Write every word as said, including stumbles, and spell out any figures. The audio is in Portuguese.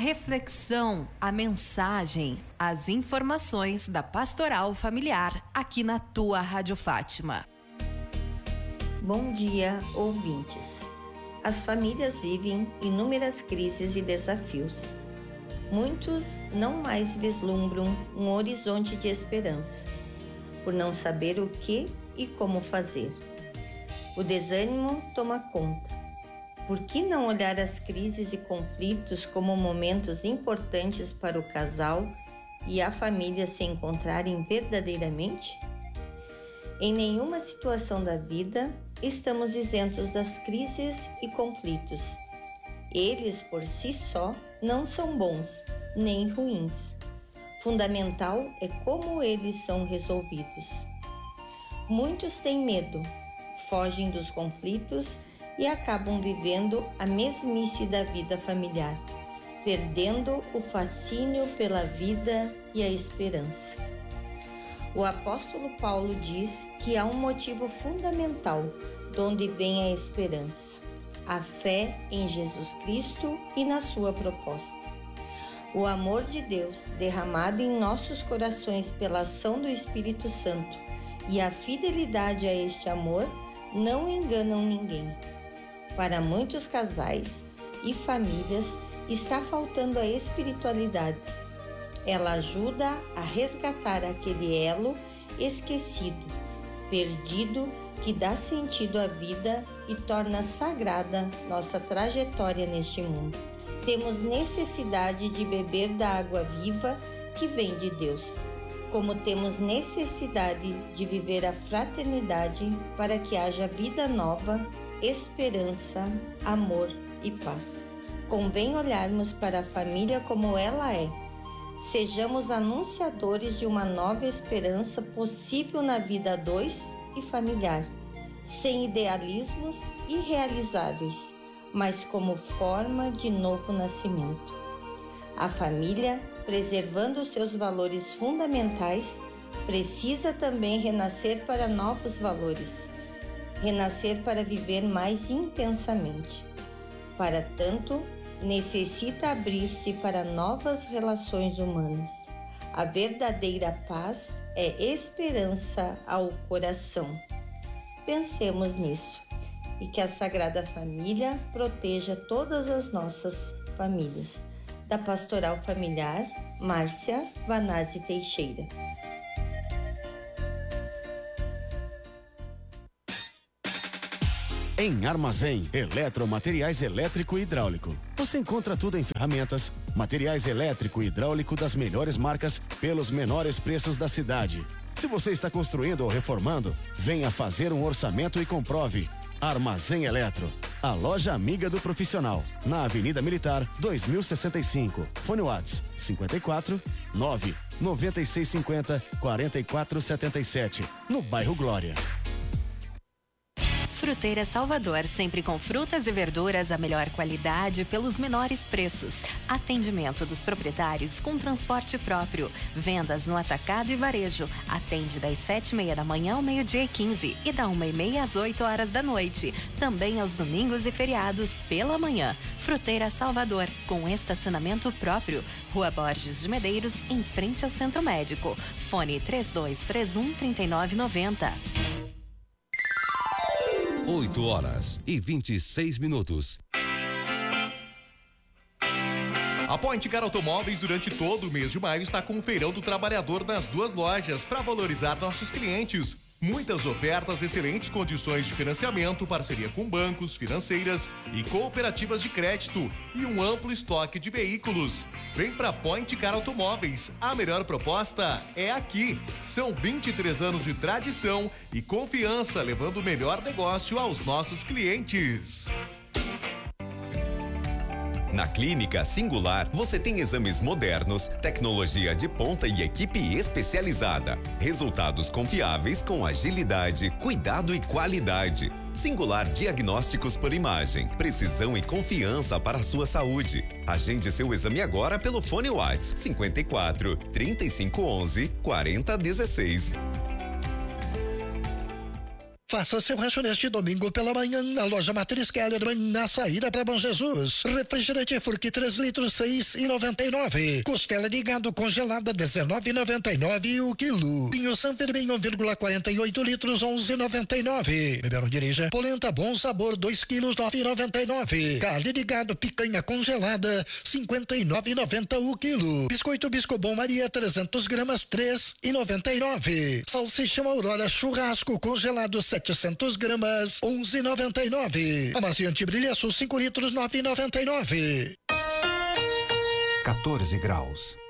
reflexão, a mensagem, as informações da Pastoral Familiar aqui na tua Rádio Fátima. Bom dia, ouvintes. As famílias vivem inúmeras crises e desafios. Muitos não mais vislumbram um horizonte de esperança, por não saber o que e como fazer. O desânimo toma conta. Por que não olhar as crises e conflitos como momentos importantes para o casal e a família se encontrarem verdadeiramente? Em nenhuma situação da vida estamos isentos das crises e conflitos. Eles, por si só, não são bons nem ruins. Fundamental é como eles são resolvidos. Muitos têm medo, fogem dos conflitos e acabam vivendo a mesmice da vida familiar, perdendo o fascínio pela vida e a esperança. O apóstolo Paulo diz que há um motivo fundamental de onde vem a esperança: a fé em Jesus Cristo e na sua proposta. O amor de Deus derramado em nossos corações pela ação do Espírito Santo e a fidelidade a este amor não enganam ninguém. Para muitos casais e famílias está faltando a espiritualidade. Ela ajuda a resgatar aquele elo esquecido, perdido, que dá sentido à vida e torna sagrada nossa trajetória neste mundo. Temos necessidade de beber da água viva que vem de Deus, como temos necessidade de viver a fraternidade para que haja vida nova, esperança, amor e paz. Convém olharmos para a família como ela é. Sejamos anunciadores de uma nova esperança possível na vida a dois e familiar, sem idealismos irrealizáveis, mas como forma de novo nascimento. A família, preservando seus valores fundamentais, precisa também renascer para novos valores, renascer para viver mais intensamente. Para tanto, necessita abrir-se para novas relações humanas. A verdadeira paz é esperança ao coração. Pensemos nisso e que a Sagrada Família proteja todas as nossas famílias. Da Pastoral Familiar, Márcia Vanazzi Teixeira. Em Armazém Eletromateriais Elétrico e Hidráulico. Você encontra tudo em ferramentas, materiais elétrico e hidráulico das melhores marcas pelos menores preços da cidade. Se você está construindo ou reformando, venha fazer um orçamento e comprove. Armazém Eletro, a loja amiga do profissional, na Avenida Militar dois mil e sessenta e cinco. Fone Whats cinquenta e quatro, nove, noventa e seis cinquenta, quarenta e quatro setenta e sete, no bairro Glória. Fruteira Salvador, sempre com frutas e verduras a melhor qualidade pelos menores preços. Atendimento dos proprietários com transporte próprio. Vendas no atacado e varejo. Atende das sete e meia da manhã ao meio-dia e quinze e da uma e meia às oito horas da noite. Também aos domingos e feriados pela manhã. Fruteira Salvador, com estacionamento próprio. Rua Borges de Medeiros, em frente ao Centro Médico. Fone três dois três um, três nove nove zero. oito horas e vinte e seis minutos. A Point Car Automóveis durante todo o mês de maio está com o Feirão do Trabalhador nas duas lojas para valorizar nossos clientes. Muitas ofertas, excelentes condições de financiamento, parceria com bancos, financeiras e cooperativas de crédito e um amplo estoque de veículos. Vem pra Point Car Automóveis, a melhor proposta é aqui. São vinte e três anos de tradição e confiança, levando o melhor negócio aos nossos clientes. Na Clínica Singular, você tem exames modernos, tecnologia de ponta e equipe especializada. Resultados confiáveis com agilidade, cuidado e qualidade. Singular Diagnósticos por Imagem, precisão e confiança para a sua saúde. Agende seu exame agora pelo fone Whats cinquenta e quatro, trinta e cinco onze, quarenta dezesseis. Faça seu rancho neste domingo pela manhã na loja Matriz Kellerman, na saída para Bom Jesus. Refrigerante Furque três litros, seis e noventa e nove. Costela de gado congelada, dezenove e noventa e nove o quilo. Vinho San Fermin, um vírgula quarenta e oito litros, onze e noventa e nove. Beber não dirija. Polenta Bom Sabor, dois quilos, nove e noventa e nove. Carne de gado picanha congelada, cinquenta e nove e noventa o quilo. Biscoito Biscobom Maria, trezentos gramas, três e noventa e nove. Salsicha Aurora Churrasco congelado, setecentos gramas, onze e noventa e nove. Amaciante Brilha Sul, cinco litros, nove e noventa e nove. quatorze graus.